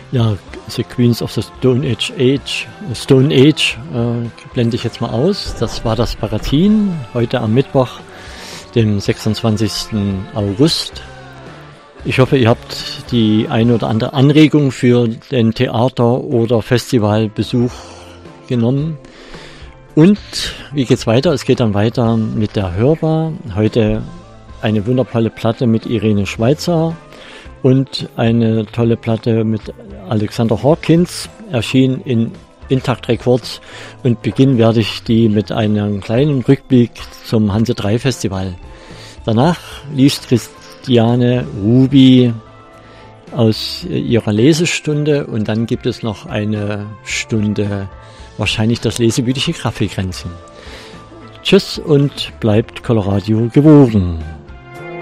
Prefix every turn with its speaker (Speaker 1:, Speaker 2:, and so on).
Speaker 1: Ja, The Queens of the Stone Age blende ich jetzt mal aus. Das war das Magazin heute am Mittwoch, dem 26. August. Ich hoffe, ihr habt die ein oder andere Anregung für den Theater- oder Festivalbesuch genommen. Und wie geht's weiter? Es geht dann weiter mit der Hörbar. Heute eine wundervolle Platte mit Irene Schweizer und eine tolle Platte mit Alexander Hawkins, erschien in Intakt Records, und beginnen werde ich die mit einem kleinen Rückblick zum Hanse 3 Festival. Danach liest Christiane Ruby aus ihrer Lesestunde und dann gibt es noch eine Stunde, wahrscheinlich das lesewütige Kaffeekränzchen. Tschüss und bleibt Coloradio gewogen.